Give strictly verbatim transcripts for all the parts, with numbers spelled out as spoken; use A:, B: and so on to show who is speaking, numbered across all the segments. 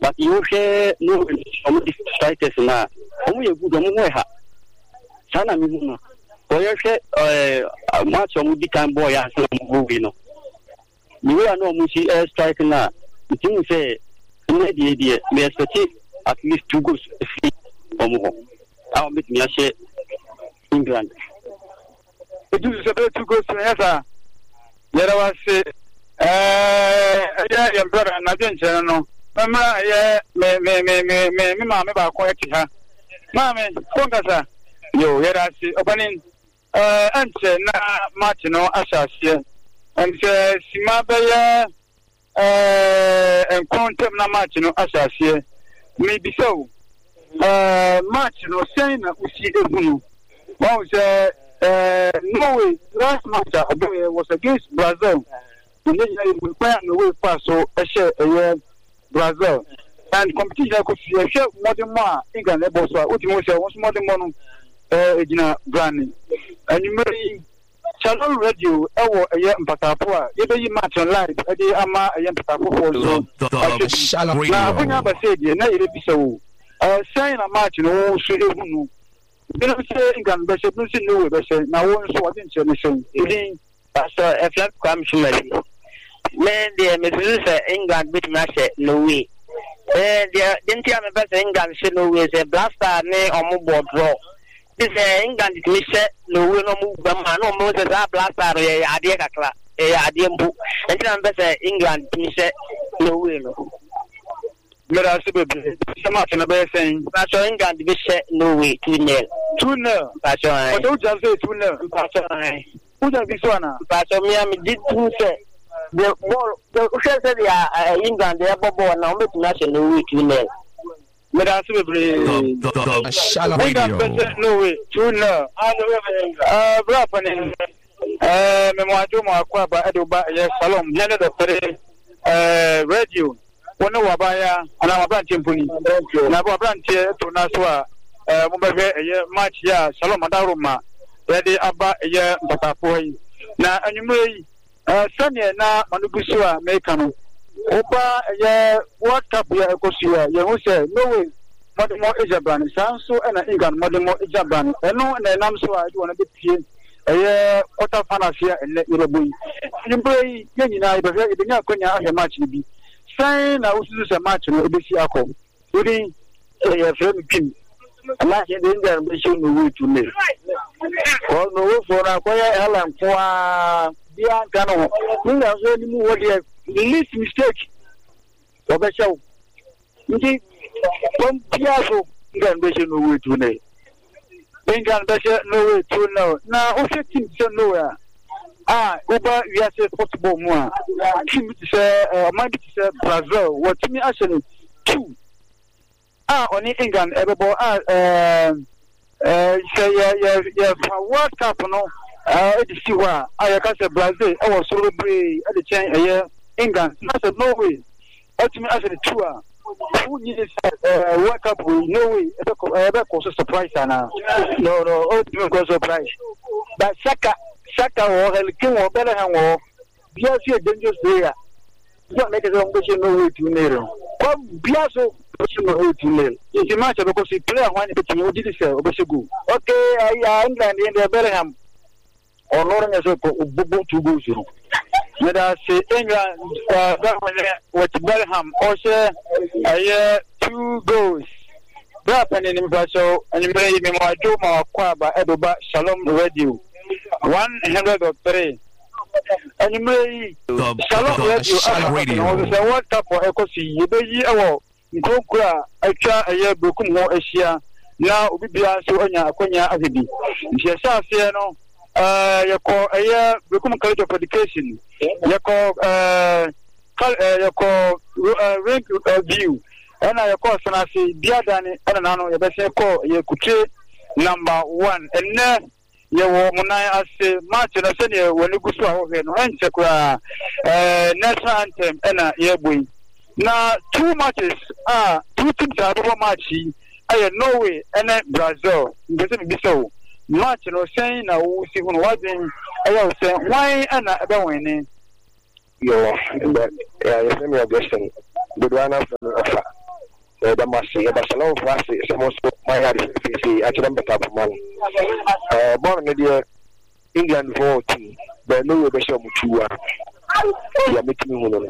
A: but you share no some strikers na omo ye good omo we ha sana mi hu no boy share eh match omo di kan boy ya so mo go no mi we na omo si air strike na it mean say na die die me expect at least two goals omo ho aw mit mi share England
B: it is about two goals to answer yara was eh ya ya brother na den no mama ya me me me me me me ma me ba ko eti ha mama konkasa yo yara si opening eh ante na match no asase ante sima ba ya eh encounter na match no asase me bi so eh match no say na usi ehunu one say uh, Norway last match uh, was against Brazil. And then we play on the way fast, so I share uh, Brazil. And competition could see a share more than more England, so what you say was more than one uh, branding. And you may channel radio, our a young Patapua, either you match on live, a day ama a young Patapua. So,
C: Shalom Radio.
B: Now, when I said, you know, it be so. Uh, saying a match, no, so you know. You know, say England, but you don't know what they say. Now, one so I didn't say anything. Even
A: Pastor a flat comes to me. Man, the Missouri England beat match no way. Eh, the didn't tell me better England say no way. The blaster name or mobile draw. This England is miss no way no move. The man no more than that blaster. Eh, idea kakla. Eh, idea book. And tell me better England miss no way no.
B: Let us see some much in a bear saying,
A: Pastor England miss no way two nil.
B: Two nil.
A: Pastor,
B: I don't just say two nil.
A: Pastor,
B: who does this one?
A: Pastor, me am did two say. The ball, the Usher said, yeah, England, they are bubble now, make national week in there.
B: Let us see
C: Shalom Radio.
B: No way, two nil. Uh, Braffin, uh, Memoajuma, Quaba, Edoba, yes, Salom, the end of the uh, radio. One of Wabaya, and our branch in Puni. Now, our branch here to Naswa, uh, Mumbai, March, ya, Salom, Adaruma, ready Abba, a year, Batapoy. Now, and you may, uh, Sunny, now, Manubusua, Mekano. Opa, a World Cup, ya, Kosia, you say, no way, Madamo Ijaban, Sanso, and I England, Madamo Ijaban. And no, and I'm so I want to be here. A year, quarter fantasy, and let you be. You play, you know, but you don't know match to be. Sign I was a match in the B C A com. Putting a friend pin. A match in the Indian mission no way to live. Well, no for a quiet Alan for Biancano. We are very what the least mistake of a show. You think from Piazzo, Indian mission no way to live. England better no way to know. Now, also, things nowhere. Ah, Uber, we are saying possible more. Team to say, uh, might be to say Brazil. What to me actually two. Ah, only England, everybody. Ah, uh, uh, say yeah, yeah, yeah. For World Cup, no. Ah, it is sure. I can say Brazil. I was celebrate at the change. Yeah, England. I said no way. What to me actually two. Who needs uh World Cup? No way. Ever cause a surprise, Anna. No, no. Oh, you cause surprise. But Saka. Saka or Helkin or Bellingham or Biasi a dangerous player. Don't make it a question no way to nail. Come Biaso, no way to nail. It's a matter because he play one between what did he say? Obesegu. Okay, I England in the Bellingham or Lauren as a book to go through. Let us say England, uh, what Bellingham also a year two goals. Brappen in Imbraso and you may be more Joma Quaba Edoba Shalom Radio. One hundred or three. And you may Shalom Radio. The World Cup for Ecosi, you may ye awo. Nkokura acha aye brokum ho ahia na obi bia so anya akonya azebi. Nti esa afia no eh yako aye brokum college of education. Yako eh yako rank view. And I call Sanasi, Diadani, and Nano, Yabese call Yakutre number one. And then you will Munai as much as I said when you go to and Sakura, national anthem, and a yearboy. Now, two matches are two teams are over matchy. I have Norway and Brazil. Doesn't be so much, you know, saying I will see one wasn't. I was saying, why and I don't win. You're, but yeah, you send me a question. Good one after the offer.
C: the Massey, the Salon Frassi, some most my yard is at the top of money. Born in England voting, but no way show Mutua. You are making me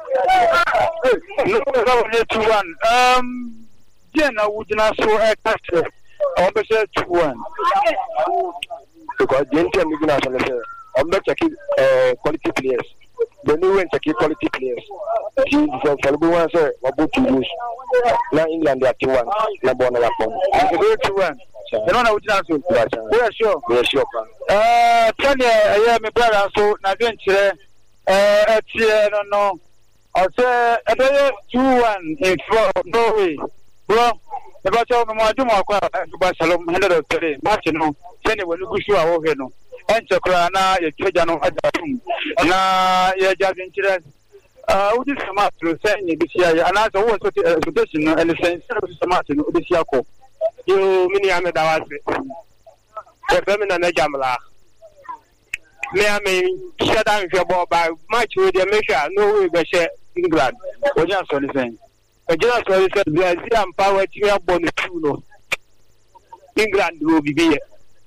B: two one. Um, Jenna would not so a catcher. I will say two one.
C: Because the international, I'm not checking quality players. The new one checking quality players. From Falbuan, sir, about to use. Now England, they are two one. Not born a phone.
B: two one. You don't know which answer. We are sure.
C: We are sure.
B: Uh, tell me, I am a brother, so not going to. Uh, I don't know. I'll say I two one in front. No way, bro. About your Mamma, Barcelona, hundred of three. Martino, send it when you go over no. And Socrana, your Trajano at the room. Na, you're just interested. Uh, what is the matter? Saying this year, and as a word of education and the same service of Martin, this Yako. You mini Amadawasi. The feminine Jamala. May I mean, shut down your ball by much with the measure, no way by share England. Or just anything. A just what said, Brazil and power to your bonnet. England will be here.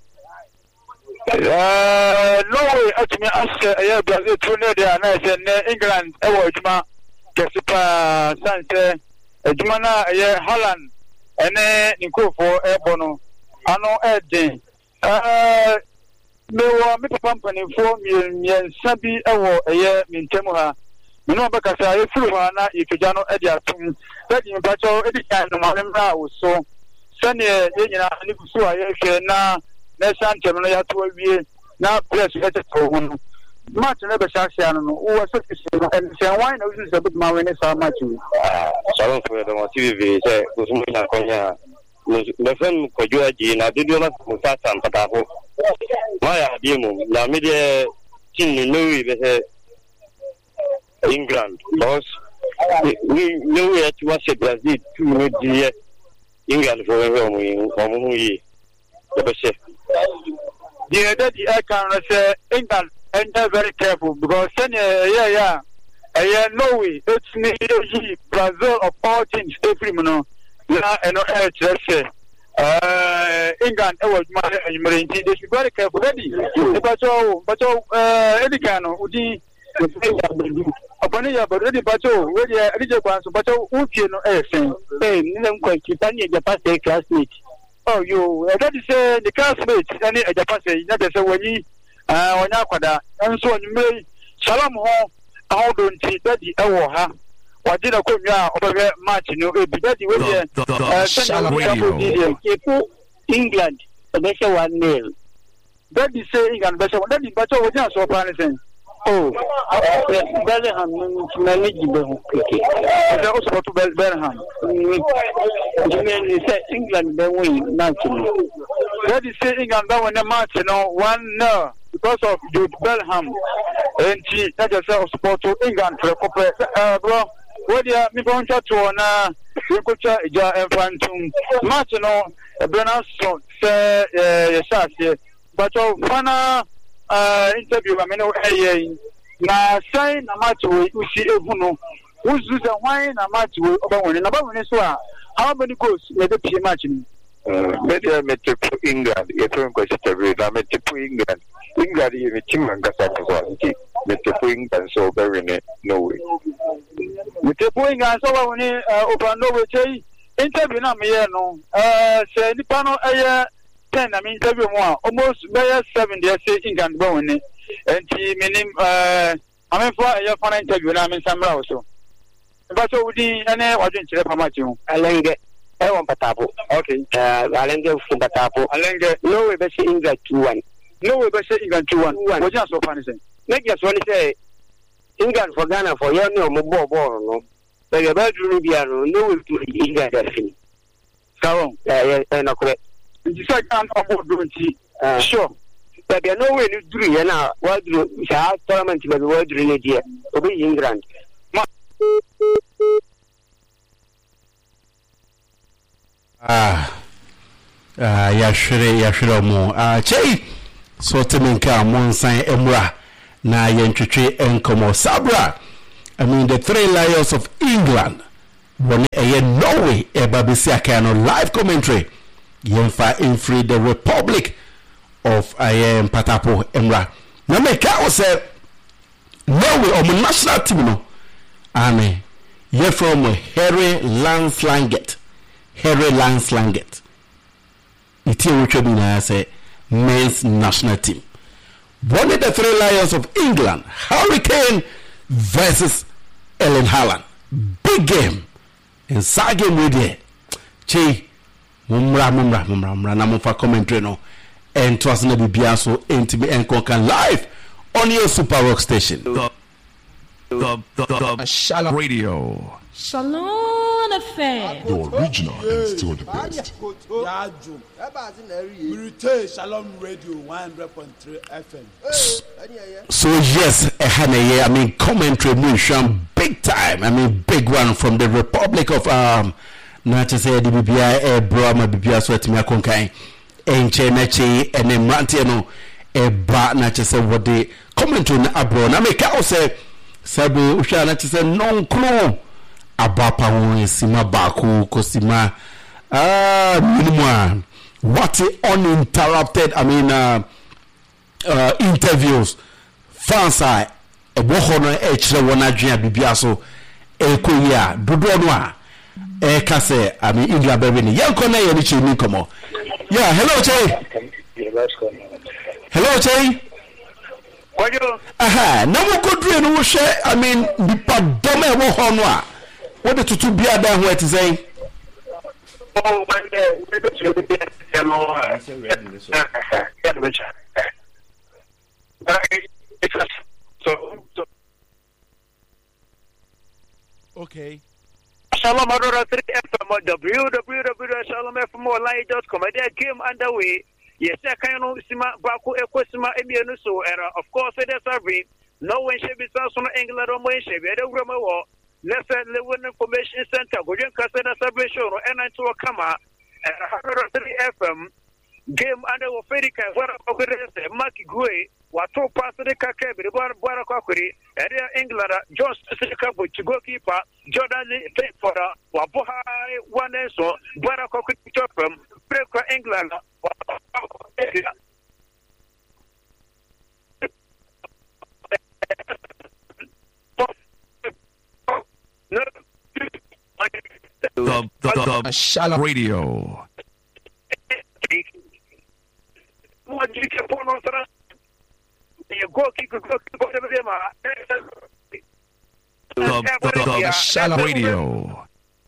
B: Uh, no way, at me, I Brazil to know there, and I said, England, I was my Jessica Sanchez, Jumana, Holland, and then you go for Ebono. I know Eddie. Uh, me wa me papa mpani fo mi sabi ewo eye mi ntemu ha me no baka sa e furu ha na ifeja no e dia tum da di mpa cho e di kan no ma mra wo so sane ye nyina ni kusu a ye hwe na na sante no ya to wie na press e te to ho no match na be sha sha no wo so ti se no en se wan na usu se bit ma we ne sa match
A: ah salon fo do mo T V se kusu na konya le fen ko joaji na bidio na musa san patako Maya Dimu, la media chin Louis with England, because we know it was a Brazil two minutes England for a home from we the best.
B: Yeah, that I can say England and they're very careful because yeah, yeah, yeah, no way, it's me, Brazil of all things, every minute, yeah, and no say. Uh, England, I was my marine. They should be very careful. Ready, but oh, but oh, uh, Edicano, Udi, Apania, but ready, but oh, where the original ones, but oh, Uki, no, everything. Hey, Nilam Quakitani, the past day classmate. Oh, you, that is uh, the classmates, and the past day, not as a way, uh, when Aquada, and so you may, Salam Ho, how don't see that the Awaha. What did I come here over match? No, because you were England, the best one nail. That is saying, and better one. That is better what you so promising. Oh, Bellingham, manageable. I also to Bellingham. You mean say England, then win naturally. That is saying, England, when the match, you know, one no. Because of Jude Bellingham, and she had herself support to England for a couple, uh, bro. What do you mean to na you could try a phantom match no Bernard say yes but of fana uh interview I mean na say na match we see ehuno who's the wine na match we over one na ba won so how many goals may the P match ni
C: media met England you don't go to the met England England is team and got met England so very no way
B: with the point as over when open no way interview na me no uh say ni pano eh ten I mean interview mo almost by seven they say England ba won and minim uh I mean for a final interview na me samra also but so we di ene wadun chire pamachi ho
A: alenge I want Patapo. Okay. Uh, Alenge from Patapo. Alenge. No way, but England two one.
B: No way, but England two one. What just so funny saying?
A: Make us want to say England for Ghana for your no more ball, no. But you're about to be no way to England.
B: So,
A: yeah, yeah, no correct.
B: You said I'm about doing tea. Sure.
A: But there's no way to do it now. What do you say? Tournament will be world religion. Obey England.
D: Ah, ah, yashure yashure mo. Ah, chei. So teminka monsan emra na yentwetwe enkomo sabra. I mean the three lions of England. When a Norway, a Babisia Kano live commentary, Yenfa in free the Republic of I am Patapo Emra. Now, make I say Norway on the national team, no, and you're from Harry Landslanget, Harry Landslanget. It's here which I say men's national team. One of the three Lions of England, Hurricane versus Ellen Haaland. Big game. And sad game with it. Che, mumra, mumra, mumra, mumra, namu for commentary no. And trust na bibiaso intimate and conquer live on your Super Rock station.
E: The, the, the, the, the Shalom Radio.
F: Shalom F M.
G: The original and still the best.
H: Shalom Radio one hundred point three F M.
D: So yes, I mean commentary mission big time. I mean big one from the Republic of um not to say the B B I e bro ma B B I so etimi akonkan enche na chi ene mrante no e ba na to say what the commentary na abro na make I say sabu usha na to say non kro abapa won sima baku kosima ah minimum what uninterrupted I mean uh, uh interviews fans are e bo hono e kire wona dwea bibia so e koyia dodo no a e ka se I mean India baby ni yanko na ye ni chi ni komo yeah hello Jay hello Jay
B: Kwajo
D: aha na mo kodure no wo hwe I mean bipa dom e wo hono a what the tutu bia da ho eti say
B: oh my god we go to the hello so
H: okay.
B: Shalom Adora three F M w w w dot shalom f m online dot com. There game underway. Yes, I can know Sima Baku Equisima Emianu so era. Of course, it is a read. No one should be Samson England or Moy Shabby. I don't remember. Let's say the Winning Information Center. Go to Casada Salvation or N I to a Kama at one hundred three F M. Game under Ofedica. What about the Maki Gray? What two pass the Kakabi, the Bara Kakuri, area England, John Sika, which goalkeeper, Jordan Lee for the Wabuhai, one and so, Bara Kakuri Chopum, Breaker England.
E: The, the, the, the Shalom Radio.
B: What do you get for you go keep go go to them.
E: The, the, the, the Shalom Radio.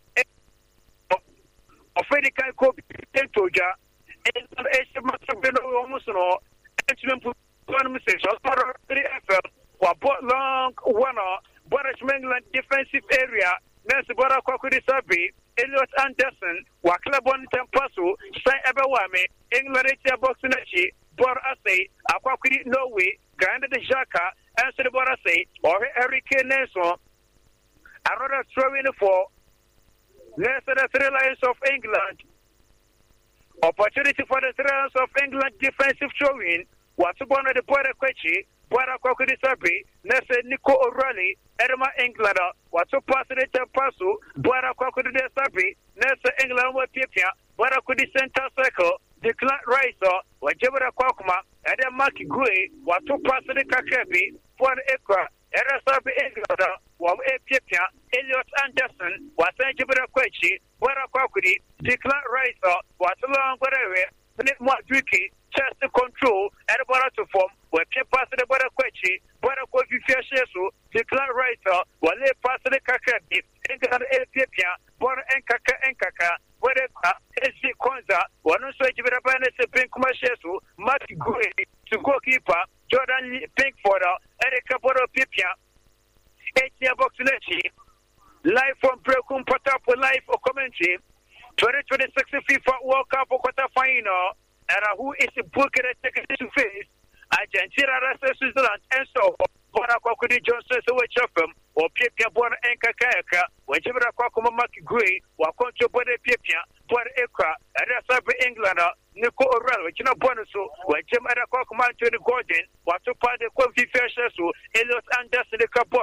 B: Ofedica copy Toja and Asia must have been almost no entry one message or three F M or long one or England defensive area. Nancy Bora Kokuri Sabi, Elliot Anderson, Waklabon Tempasu, Sai Ebawame, England Boxinachi, Bor Ase, Aquakuri Norway, Ganda de Jaka, answer the Borase, or Hurricane Nelson. I rather throw in for less than the three Lions of England. Opportunity for the three Lions of England defensive throwing. What's one of the Bora Quechi, Bora Kokuri Sabi, Nessa Nico O'Reilly, Edema England, what's a pass the Tempasu, Bora Kokuri Sabi, Nessa England, what Pipia, Bora Kudi Center Circle. Declan Rice, whatever the Kokma, and then Maki Gray, what two parts of the Kakabi, one acre, and a sub England, one Epia, Elliot Anderson, what Sanjibra Quechi, what a Kokudi, Declan Rice, what's long whatever, more tricky, chest to control, and a bar to form, where Pia pass the Bora Quechi, Bora Kofi Fiashesu, Declan Rice, while they pass the Kakabi, England Epia, Bora and Kaka and Kaka. Whatever, S C Kwanza, one also give it a banner to Pink Mashesu, Maki Gray, to goalkeeper, Jordan Pinkford, Erika Boro Pipia, eight year box live from Brekum Patapo live or commentary, twenty twenty-six FIFA World Cup or quarter final, and who is a book at to face, Argentina, Russia, Switzerland, and so on. Bonakokudi Johnson, so which of them, or Pipia Bon and Kakaka, whichever Kokoma Maki Gray, or Concho Bode Pipia, Bon Ekra, and that's England, Nico O'Reilly, which no bonusu, where Jim Adakokman to the Gordon, what to part the Kofi Fashisu, Elliot Anderson, the Cabono,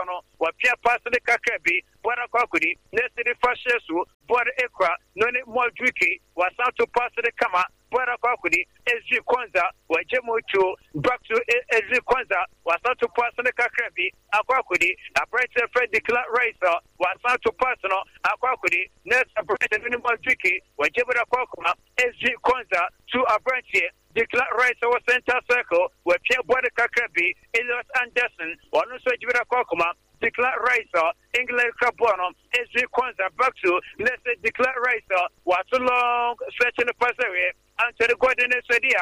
B: Wapia pass the Kakabi, Bora Kokudi, Nesiri Fashesu, Bora Ekra, Noni Modwiki, was out to pass the Kama, Bora Kokudi, S G Kwanza, Wajemocho, back to S G Kwanza, was out to pass the Kakabi, Aquakudi, a bright Fred declare racer, was out to pass no, Aquakudi, Ness a bright and Modwiki, Wajebra Kokuma, S G Kwanza, to a branch here. Declare rights over center circle where Pierre Bode Kakabi, Elias Anderson, one also Jibra Kokuma, declare rights, England Cabono, S G Kwanza, back to let's say declare rights, what's too long, stretching the pass away, and to the coordinates idea.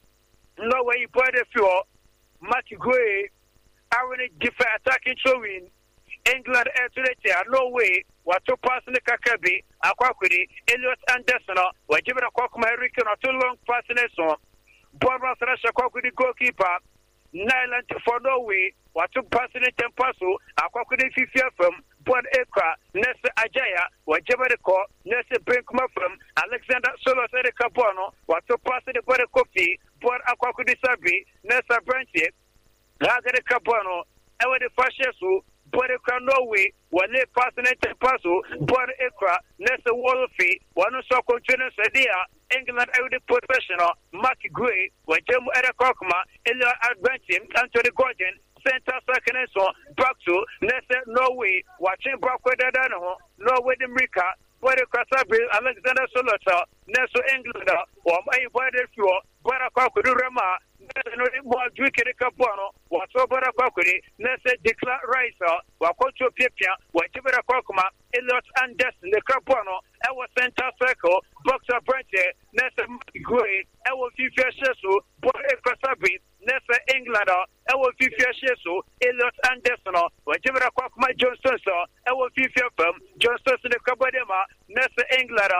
B: No way you put a fuel, Matthew Gray, Aaron different attacking showing. England air to the chair, no way. What to pass in the Kakabi, Aquakudi, Elias Anderson, where Jibra Kokuma, Rican, or too long passing a song. Borba Rasha Kokudi goalkeeper, Nyland for Norway, what to pass in the Tempasu, Aquakudi Fifia from Bon Ekra, Nessa Ajaya, where Jabarico, Nessa Brinkma from Alexander Solos at the Cabono, what to pass in the Bode Kofi, Bon Aquakudi Sabi, Nessa Branche, Laga de Cabono, Ewa de Fashesu. Bodeka Norway, when they pass in a passo, Bod Ekra, Nessa Wolfie, one of so continuous idea, England out the professional, Mark Gray, when Jim Edda Kokma, Elia Adventim, Anthony Gordon, Center second and so, back to Nessa Norway, watching Brockway Dano, Norway de Mrika, Bodeka Sabi, Alexander Solota, Nessa England, or my body fuel, Bodaka Rama. More drinking a capono, what's over a cockney, Nessa declare ricer, Wakocho Pipia, whatever a cockma, Eliot Anderson, the capono, our center circle, Boxer Branche, Nessa Gray, our Fifia Shesu, Boy Ekrasabi, Nessa England, our Fifia Shesu, Eliot Anderson, whatever a cockma Johnson, our Fifia firm, Johnson the Cabadema, Nessa England,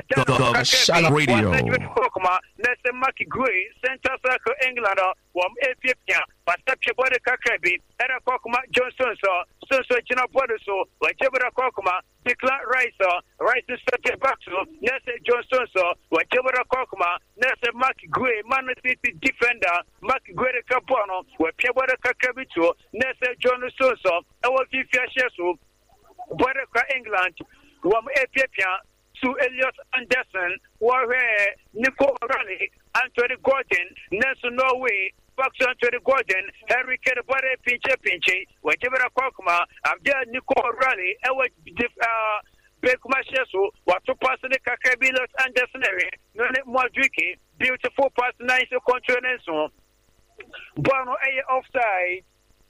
E: the radio,
B: Nessa Maki Gray, center circle England. Wam Epia, but Tapia Bode Kakabi, Era Kokuma, Johnson, so so China Bodeso, whatever a Kokuma, declare ricer, rice is such a battle, Nessa Johnson, whatever a Kokuma, Nessa Mark Gray, Man City defender, Mark Gray Capono, where Pia Bode Kakabi, Nessa Johnson, our Fifia Shesu, Bodeka England, Wam Epia. To Eliot Anderson, Warre, Nico Raleigh, Anthony Gordon, Nelson Norway, Fox Anthony Gordon, Henry Kedabare Pinche Pinche, whatever a Kokma, Abdel Nico Raleigh, Ewa Bekuma Shesu, what to pass in the Kakabilos Anderson area, None Modwiki, beautiful pass nice control and so. Bono A offside.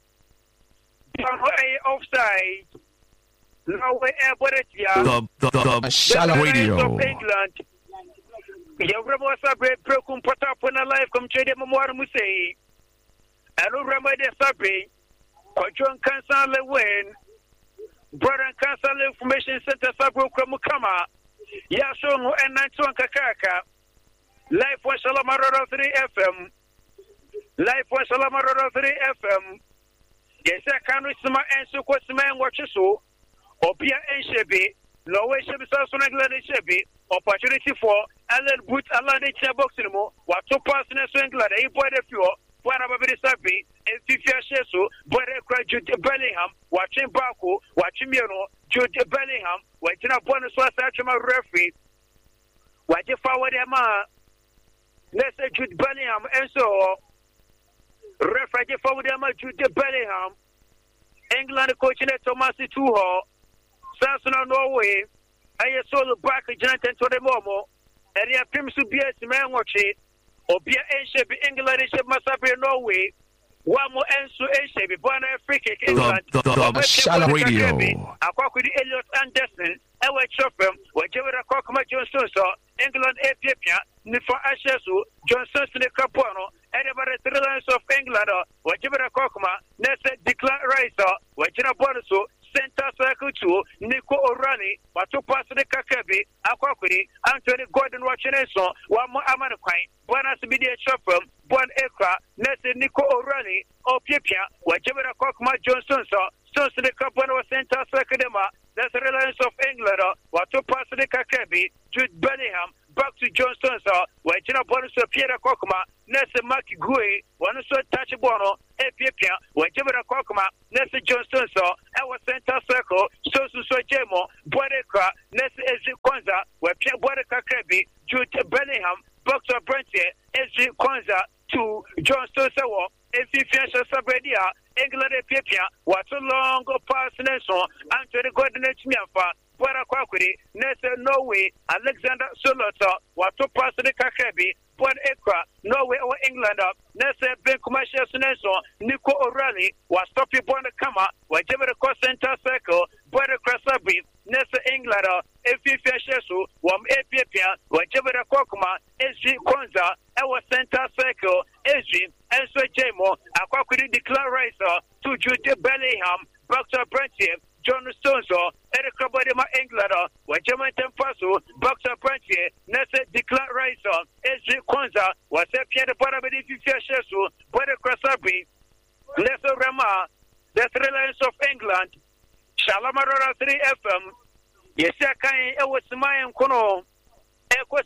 B: Bono A offside. Norway Airport,
E: the, the, the, the Shallow Radio.
B: England. Yavramo Sabre, Procum Potapona Life, come to the Memoir Musei. I don't remember the Sabre. John Cancer Lewin. Brother Cancer Information Center Sabre Kramukama. Yasho and Nantuan Kakaka. Life was Salamaro three F M. Life was Salamaro three F M. Yes, I can't reach my answer. What's the man watches so? Opia and Shebi, Lowe Shebi South England Shebi, opportunity for Alan Boot Alan Boxing, what two persons in England, a boy the few, one of the Sabi, and Fifia Shesu, boy Jude Bellingham, watching Baku, watching Mino, Jude Bellingham, watching a bonus was actually my referee. What you forward him, let's say Jude Bellingham, and so referee forward him, Jude Bellingham, England coaching at Thomas Tuho. Sansona Norway, I saw the back of Jonathan to the Momo, and he appears to be a man watching, or be an ancient English Masabi Norway, one more answer ancient, born African England,
E: the, the, the Shallow Radio.
B: I talk with Eliot Anderson, Ewa Chopin, where Jevera Kokma Johnson saw England Epia, Nifa Ashesu, Johnson the Capono, and about the Trillions of England, where Jevera Kokma, Nessa declare Ricer, where Jenna Bonaso. Center Circle two, Nico O'Rani, Batu Pastor Kakabi, Aquakudi, Anthony Gordon watching so, one more Amanaquine, Buenas Media Chopper, Bon Ekra, Nessie Nico O'Rani, or Pipia, whichever a Cockma Johnson saw, Stones to the Capono Center Circle, that's the Reliance of England, Batu Pastor Kakabi, Jude Bellingham, back to Johnston, where Jenna Bonus Pierre Cockma, Nessie Maki Gui, one so touch Bono, Epia, whichever a Cockma, Nessie Johnston, I was Kwanza, where Pierre Bordeca Kirby, Jude Bellingham, Boxer Brentier, S G Kwanza, to John Stosawa, F F Fiasha Sabradia, England Pipia, what a long pass Nelson, Anthony Gordon Miafa, Bora Kwakuri, Nessa Norway, Alexander Solota, what to pass the Kakebi, Port Ekra, Norway or England up, Nessa Ben Commercial Nelson, Nico O'Reilly, was stopping Bonda Kama, whatever the cross center circle, Bora Krasabi, Nessa England, F F Fiasha, Wam Epia, whatever the Kokuma, S G Kwanza, our center circle, S G, and so Jamo, Akwakuri declare riser to Jude Bellingham, Boxer Brentier, John Stones, Eric Kabadima England, Wajaman Tempaso, Boxer Brentier, Nessa declare riser, S G Kwanza, was a Pierre de Barabedi Fiashesu, Bode Krasabi, Nessa Rama, the Three Lions of England, Shalamarora three F M, Yesakai, it was my Kono. The,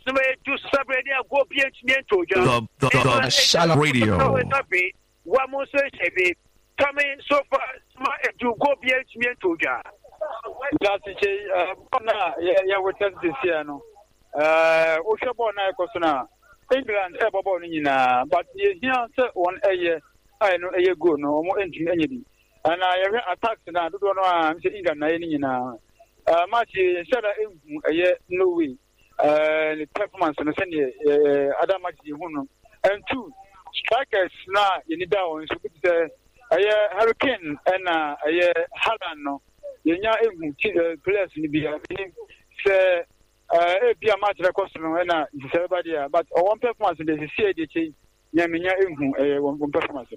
E: the, the, the Shallow Radio.
B: One more say, coming so far to go be a toja. That's a yeah, what does this year? No, uh, Oshabona Cosona, England, Ebabonina, but you answer one a year. I know a year good, no more entry anything. And I have attacked now, don't know, I'm saying England, now. Uh, much said a year, no way. Uh, the performance and the other match and two strikers now in the down so it's a hurricane and a Halano. You know, players in the say, uh, be a match like Costa and everybody, but one performance in the C A D T, Yamina, one performance.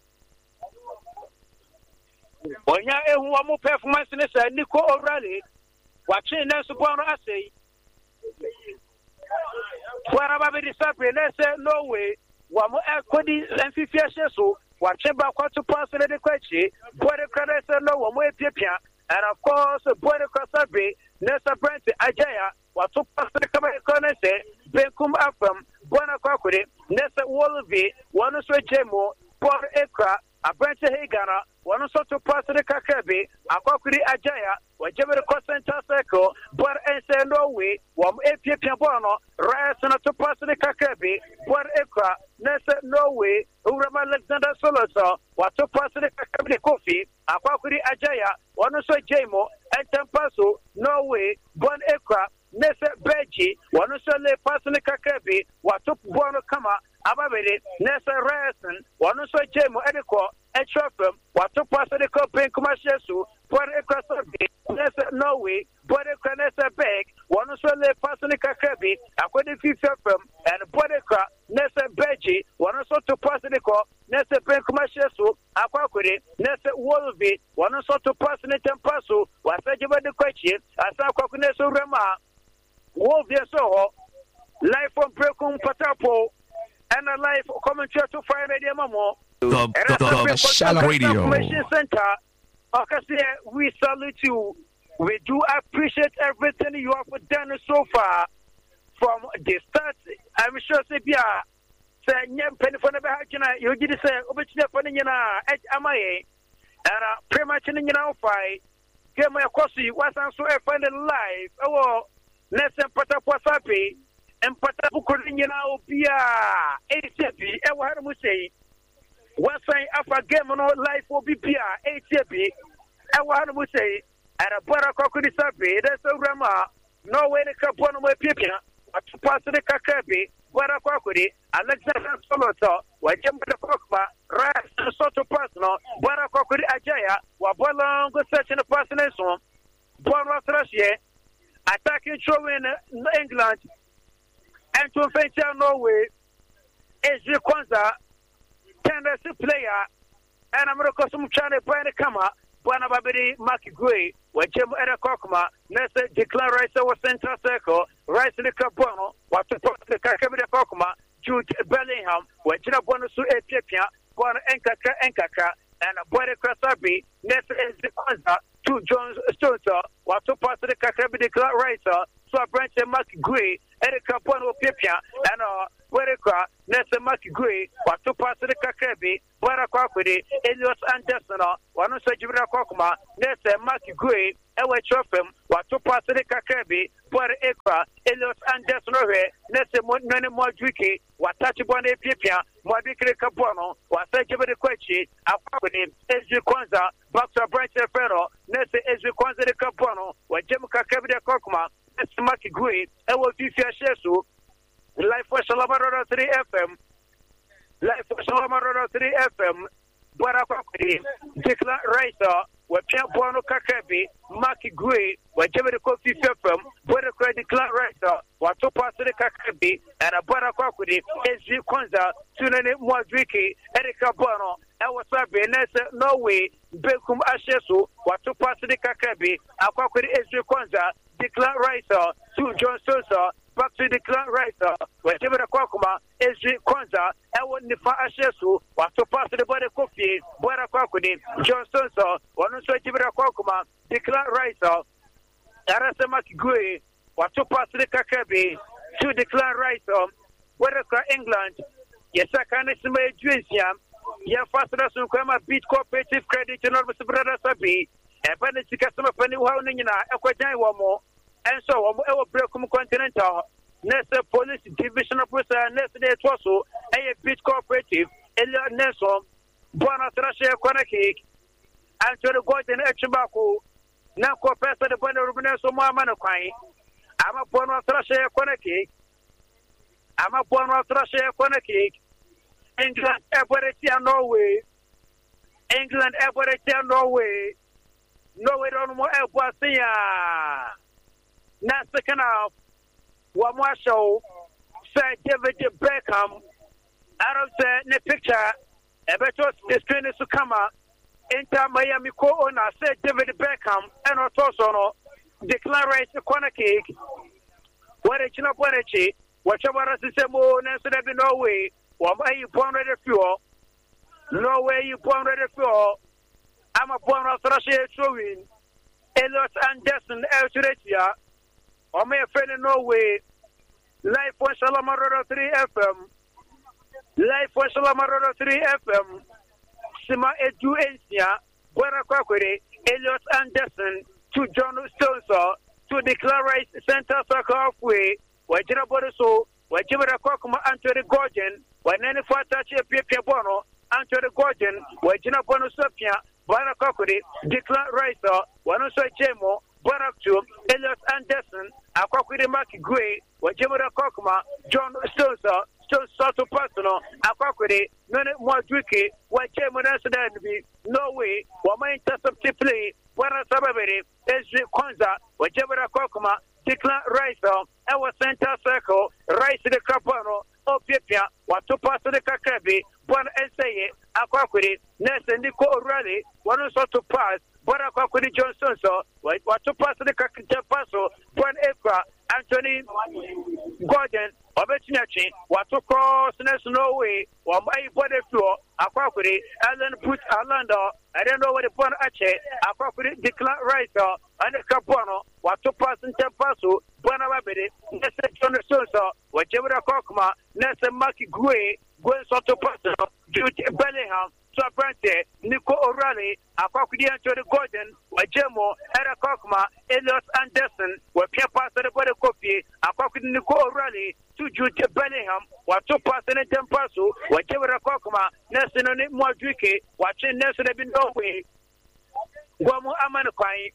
B: When you have one more performance in the Nico O'Reilly, watching us upon us say. Whatever the subway, let's say no way. One more equity and fifty years so. What chamber got to pass the question? Boy, the credit no one way pipia, and of course, boy, the Crossaby, Nessa Brent, Ajaya, what to pass the corner say, Benkum Afam, Bona Kokuri, Nessa Wolby, one of Jemo, Paul Ekra, a Brent Hegana, one of to pass the Kakabi, a Kokuri Ajaya. Whatever the cross center circle, but and say no way, one A P Piabono, Rise and to pass the Kakabi, but Ekra, Nessa no way, Urama Alexander Soloso, what to pass the Kakabi coffee, a Pakuri Ajaya, one of Jamo, and Tempaso, no way, Bon Ekra, Nessa Beji, one of the pass the Kakabi, what to Bono Kama, Ababedi, Nessa Ryerson, one of Jamo Edico, and Trafum, what to pass the Copen Commercial, but Ekra Nessa Norway, but a Nessa Beg, one of the personal Kakabi, according to film, and Bodeka, Nessa Beji, one of the personal Nessa Ben Commercial, Aquakuri, Nessa Wolby, one of the personal Tempaso, was such about the question, as Aquakuneso Rama, Wolvia Soho, live from Brekum Patapo, and a live commentary to Fire Radio Mamo,
E: the, the, the, the Shallow Radio
B: Center. Okay, we salute you. We do appreciate everything you have done so far from the start. I'm sure, Sebia, say, Nyam Penny for the Bahajina, you did say, Obachina Panina, Edge Amaye, and pretty much in your fight. Came across you, was so a find life. Oh, let's say Patapasapi and Patapukurina, Bia, A C P, and what I say. One sign after game on life will be P R, A T P, and what would say, and a Barakokudi Sabi, that's a Rama, no way to come on my people, but to pass the Kakabi, Barakokudi, Alexander Soloto, where Jim the Kokma, Ras, and Soto Personal, Barakokudi Ajaya, while Bolong was such a personal song, Bono Russia, attacking show in England, and to venture Norway, S G Kwanza. Tendency player, and I'm going to call some China Brian Kama, Buana Babidi, Maki Gray, where Jim Eda Kokma, Nessa declare Rice over Central Circle, Rice in the Cabono, what to put the Kakabida Kokma, Jude Bellingham, where Jina Bonusu Ethiopia, Buana Enkaka Enkaka, and a Body Krasabi, Nessa is the Kwanza, two Jones Stoner, what to pass the Kakabida Rice, so a branch of Maki Gray, Eda Cabono Pipia, and uh, Wereka Nessa Makigui watu pasiri kakebi Bora kwa kwede Eliot Anderson wanu so jibira kokuma Nessa Makigui ewe chofem watu pasiri kakebi Bora ekwa Eliot Anderson we Nessa nene mwadwiki watachi bwana epipia mwadwiki kabono wasa jibira kwechi akwa kwede Ezri Kwanza Bakta Branch Fero Nessa Ezri Kwanza de kabono wajemu kakebi de kokuma Nessa Makigui ewe fifia shesu Life for Salamaro three F M. Life for Salamaro three F M. Barakwakuri. Declan Ricer. Wapia Bono Kakabi. Maki Gui. Wajebe Kofi F M. Borakwa Declan Ricer. Watopa Sede Kakabi. And a Barakwakuri. Ezri Kwanza. Tunane Mwadwiki. Erika Bono. Awasabe Nessa Norway. Bekum Ashesu. Watopa Sede Kakabi. Akwakuri Ezri Kwanza. Declan Ricer. Two John Sosa. Back to the clan writer, where Jibra Kwakuma, Ezri Kwanza, Ewan Nifa Ashesu, what to pass the body coffee, Bora Kwakuni, John Sonso, one also Jibra Kwakuma, the clan writer, Arasamak Gui, what to pass the Kakabi, to the clan writer, Wereka England, yes, I can't estimate Juisiam, yeah, faster soon come a beat cooperative credit and all the brothers Sabi, and Penny customer Penny Wownina, Equatai Wamo. And so, I will break from Continental, Nessa Police Division of Pusa, Nessa de Tosso, a bit cooperative, Elia Nelson, Bona Thrasher Kwanaki, and to the Gordon Echibaku, now Professor the Bona Rubineso Mamanakai. I'm a Bona Thrasher Kwanaki. I'm a Bona Thrasher Kwanaki. England, Eberetia, Norway. England, Eberetia, Norway. Norway, don't more Elbasia. Now, second half, one more show, Sir David Beckham, out of the picture, a better screen is to come out, enter Miami co-owner, Sir David Beckham, and also declare the corner cake. What a china poetry, whatever as the same old answer, there be no way, or why you born ready fuel, no way you born ready fuel. I'm a born of Russia showing, Eliot Anderson, Elturatia. O me fene no way. Life for Salamaro three F M. Life for Salamaro three F M. Sima Edu Asia. Bora Kwakwere. Eliot Anderson. To John Stonso. To declare Center Circle Halfway. Wajira Boriso. Wajibara Kwakuma Anthony Gordon. Wanene Fatachi Pia Bono. Anthony Gordon. Wajina Bono Sofia. Bora Kwakwere. Declare Ricer. Wanoso Jemo. Barak to Eliot Anderson, Aquaquidi Maki Gray, Wajimura Kokuma, John Stosa, Stone Soto Personal, Aquaquidi, none more Dwicky, Wajimura Sudan, no way, Wama intercept play, Wara Sababeri, Ezri Kwanza, Wajimura Kokuma, Declan Ricer, our center circle, Rice the Capano, Opia, what to pass the Kakabi, one essay, Aquaquidi, Nessa Nico O'Reilly, one also to pass. Bora kwa kuni Johnson so watu paso de kakita paso Bon Ekwa Anthony Gordon Obetinachi watu cross next no way wa mai body floor akwa kuni Alan put Alando I don't know what the Bon Ache akwa kuni Declan Ricer and Kapono watu paso nte paso Bona Babede Nessa Johnson so wajebra kokuma Nessa Maki Gwe Gwen Soto paso Jude Bellingham So Brante, Nico O'Reilly, Aquakudi Anthony Gordon, Wajemo, Era Kokma, Eliot Anderson, were Pierre Pass the Body Copy, Aquakudi Nico O'Reilly, to Jude Bellingham, what two pass in a tempasu, Wajera Kokma, Nelson on it Mwadwiki, watching Nelson have been no way. Guamu Amanakai,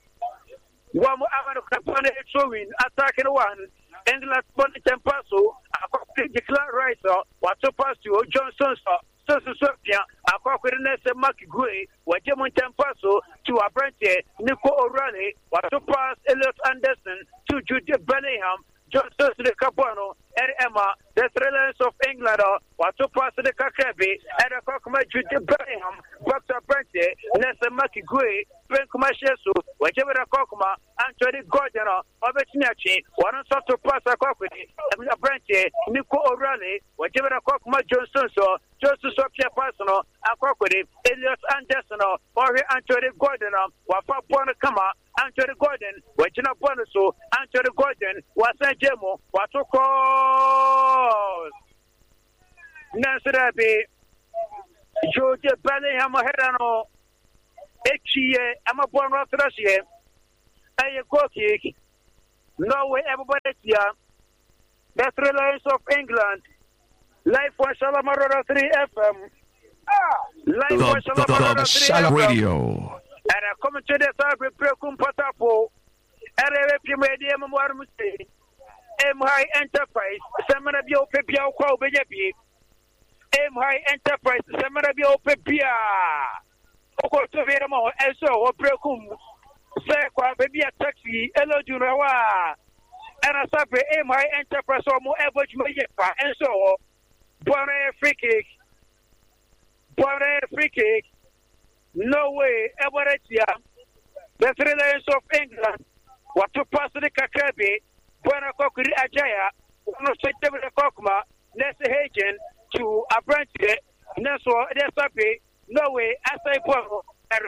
B: Guamu Amanakai, showing, attacking one, England Bond Tempasu, Aquakudi Declan Ricer, what two pass to Johnson. So, Sophia, a cockeriness and Maki Gui, Wajemon Tempaso, to a branch, Nico O'Reilly, what to pass Eliot Anderson, to Jude Bellingham, Johnson to the Capano, and Emma, the thrillers of England, what to pass the Kakabi, and a cockma Jude Bellingham, back to a branch, Nessa Maki Gui, Ben Kumashesu, whichever a cockma, Anthony Gordon, Obetinachi, one sort to pass a cockity, and a branch, Nico O'Reilly, whichever a cockma Johnson, so Joseph Sophia Personal, a cockity, Eliot Anderson, or Anthony Gordon, Wafa Bonakama, Anthony Gordon, Wajina Bonaso, Anthony Gordon, Wasan Jemo, Watoko. Nasra be George Bellingham Herano Echie ama born Australia a goal kick Norway everybody here the three lions of England live for Shalamara three F M live for Shalamara three F M
E: Radio
B: and I come to the side with Prekum Patapo and I have media Memorial M High Enterprise Samana Bio Pepia Ko Bejapi M High Enterprise Samana Bio Pepia Oko to Veramo and so Prekum Sekwa Baby Taxi Elo Jurawa and I saw M High Enterprise or more average Mayepa and so Bonnet free kick Bonnet free kick no way Everettia the three lions of England what to pass the Kakabi Buena Kokuri Ajaya one of the Kokma Nessa Hagen to a branch Nesso Desapi no way as I put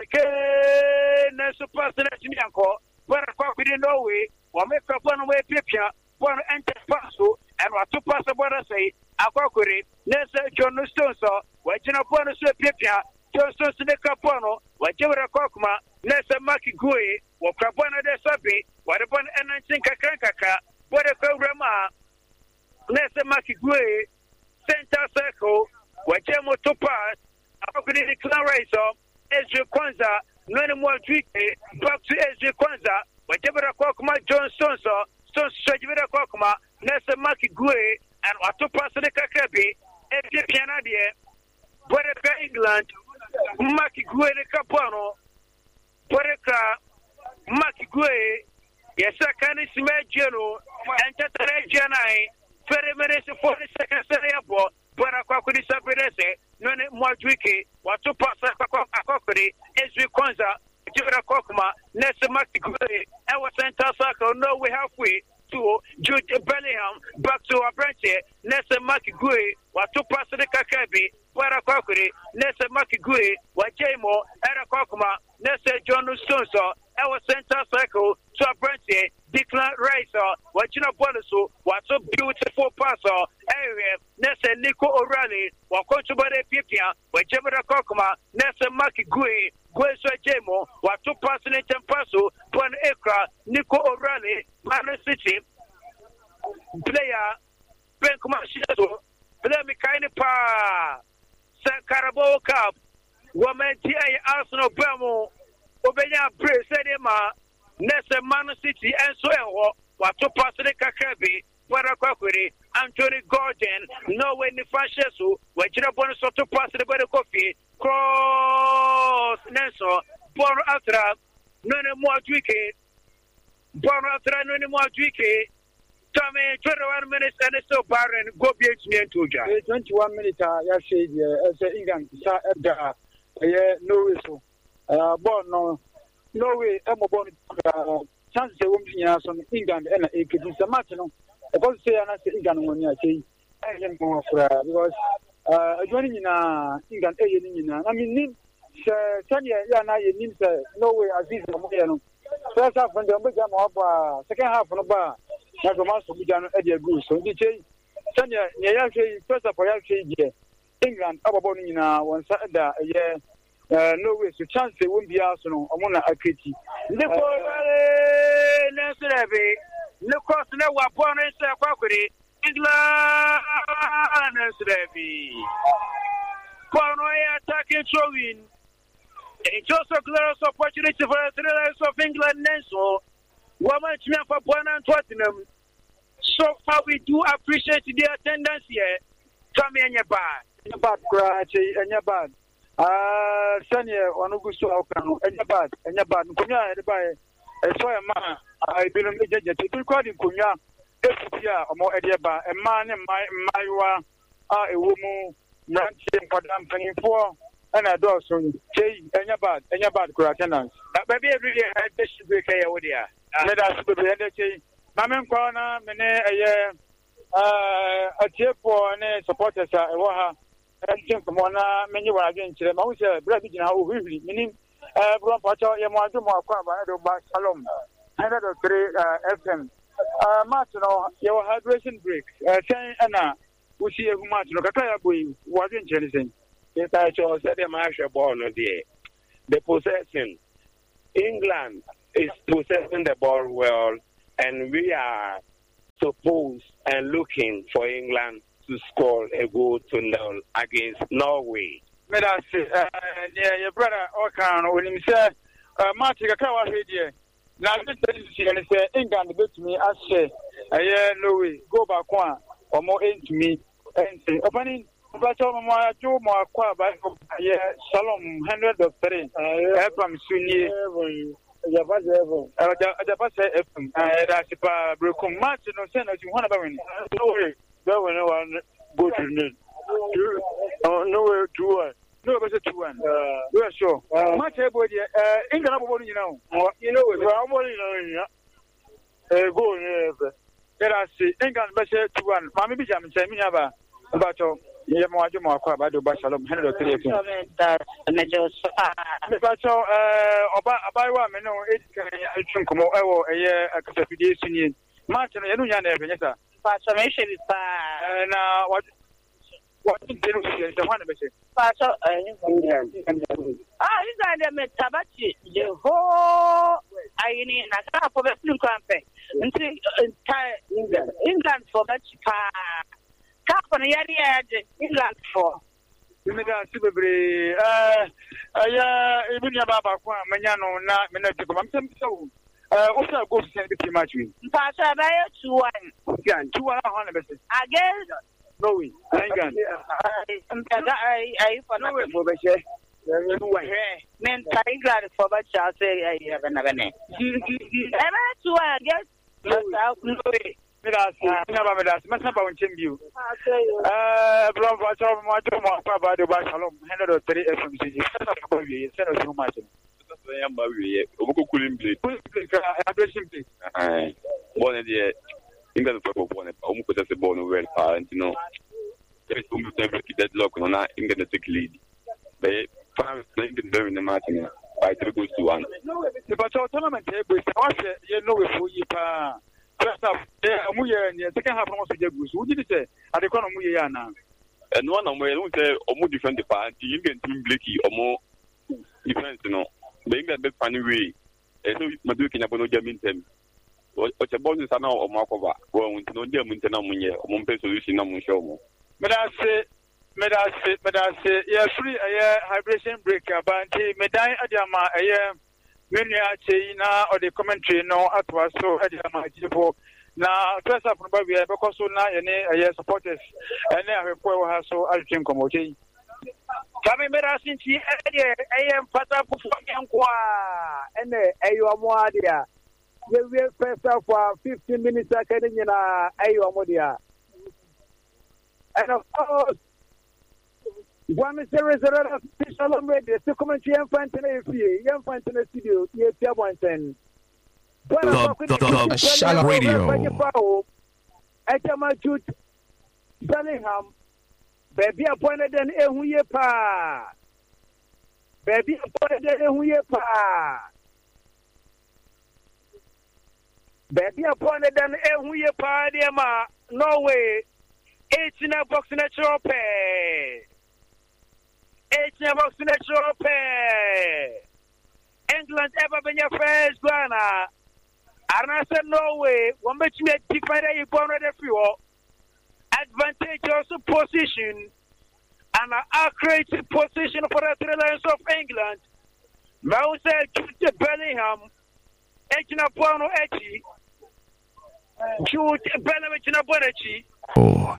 B: Nesso Pastor Mianco Buena Kokuri no way or make a one way picture one enter passo and what to pass about say a Kokuri Nessa John Stonso watching a bonus picture Johnson Sinekapono whatever Kokma Nessa Maki Gui or Krabana de Sapi what upon and I think a crankaka what a program Nessa Maki Gui Center Circle Wachemo to pass Akuri Claraiso Ezra Kwanza no more tweak back to Ezra Kwanza whatever Kokma John Stonso Stone Sajivera Kokma Nessa Maki Gui and what to pass the Kakabi Ezra Pianadia Boreka England Maki Gui de Capuano Boreka Maki Gui yes I can smell Geno and Tatare Janai very minutes forty seconds airport Boraka could disappear no more tweaky what to pass a cockody Ezra Kwanza Jura Kokma Nessa Maki Gui our center circle no we halfway to Jude Bellingham back to our branch Nessa Maki Gui what to pass the Kakabi Para Kokuri, Nessa Maki Gui, Wajemo, Era Kokma, Nessa John Stonso, our center circle, to a branch, Declan Ricer, Wajina Bonasu, what's a beautiful passer, area, Nessa Nico O'Reilly, what contributed Pipia, Wajabara Kokma, Nessa Maki Gui, Guesa Jemo, what two passing in Tempasu, Bon Ekra, Nico O'Reilly, Man City, player, Benkuma Shizo, Play me kind of pa. Carabao Cup, woman T A Arsenal Bemo, Obenya Bray Sedema, Nessa Man City and Soil, what to pass the Kakabi, Para Kokuri, Anthony Gordon, Norway Nifashesu, which is a bonus to pass the better coffee, Cross Nenso, Born Atra, none more Dwicky, Born Atra, none more Dwicky. Tommy, twenty-one minutes and it's so barren. Go be me and Tuja.
I: twenty-one minutes, I say, as a England, Edgar, no whistle. Uh, born no, no way, I'm born. Chances a woman in England and a kid is a match. No, I was say, and I say, England when I say, I am more for because uh, joining in England, I mean, Tanya, and I mean, no way, as is a first half when the Mujam second half on the bar. That's the master we done at the goose. So, D J, Tanya, first of all, England, about in one side, a year, no way to chance they won't be Arsenal. I'm on a kitty. The Nancy, no cost no one born in Sakuri, England, Nancy. Cornway attacking throwing. It's also glorious opportunity for the thrillers of England, Nancy. Woman for Buona and Tottenham. So far, we do appreciate the attendance here. Come in your bad. In your bad, Cratchy, and your bad. Ah, Sanya, on Augusto Alcano, and your bad, and your bad. Kunya, by a soy man, I believe it to be called in Kunya. If you are more at your bar, a man in my Maiwa, a woman, ranching for them paying for, and I do so. Say, and your bad, and your bad, Crattenance. Maybe every day I should be a with you. Let us be the Mamma Corner, Mene, a cheer for any supporters, a waha, and think from one many were against them. I was a brother, how really, meaning, uh, Pacho, Yamadu, Marquaba, Salom, another three F M. Uh, Martino, your hydration break, uh, saying Anna,
B: we see a match no kakaya boy wasn't anything.
J: Yes, I said the match ball no there. The possession, England is possessing the ball well, and we are supposed and looking for England to score a goal to nil against Norway.
B: Medasi, yeah, your brother Okan, when he said, Martin Kakawa here. Now, this is England bet me, I say, a year, no way, go back one or more into me. And say, opening, but my Joe Marqua by Shalom, hundred of three, from Sunni. Jabasa F M, Rasipa, Broken Martin, no sense you want about me. No way, no one go to me. No way to one. No, but it's two one. We are sure. Much about England, you know. You know, I'm only knowing. Go near. Let us see. England, but two one. Mammy Bijam, Samina, about you more about the Bashalom, hundred three. But so, about one, no, it can come over a year at the Union. Martin, you know, yes, sir. Fascination is bad. Now, what? What is the one of it? Ah, you got them at Tabachi, the whole I need a half of a flu campaign until England, England for Bachipa. Company, England for. You may not see, uh, yeah, even your Baba, Manano, not Menatico. I'm so. Also, go to send the match. Pastor, I have two one. Two one hundred. Again. No way. I I I for no way for Bache. Men England for Bache, I'll say I have another name. I'm two I guess. No way. Never with us. Must have on you. Uh, Blanc, watch over my two more about the Bashalom, hundred or three F M C. Send us too much. I am Barry. Oku couldn't play. Addressing, please. One of the England for one, almost as a bone well, and you know, there is almost every deadlock on our England to take lead. They found during the match by three goals to one. But our tournament table is you know if we first up, Amuya and the second half of the goose. Who did it say? At the corner of Muyana. And one of my own say, or more different the party, you can team Blicky or more defense, you know. The England big funny way. And so Madukin upon Jamin them. What a bonus are now or Markova, going to know them in Tenamunia, or Montpe solution, no show. But I say, but I say, but I say, yeah, free a year hybridation breaker, but Medai Adama, a year, Minia China, or the commentary, no, at was so Adama, now, first up, probably because so now, a year supporters, and now we have so I'll drink commodity. Coming better since I am Pata Pufa and a Moadia. We will first up for fifteen minutes. I can in Ayomodia. And of course, one is a reservoir of Shalom Radio, to come and young Fantan, young Fantan Studio, yes, one ten.
E: Shalom Radio.
B: Etamachut Bellingham. Baby appointed an Ehuye Pa. Baby appointed an Ehuye Pa. Baby appointed an Ehuye Pa, dear ma. Norway. Eight in a box in a chope. Eight in a box in a chope. England ever been your first banner. And I said, Norway, one match me a different you born at the fuel. Advantage also position and a creative position for the three lions of England. Now said to Bellingham, Echina Bono Echi, Jude Bellingham Echina Bonechi.
E: Oh.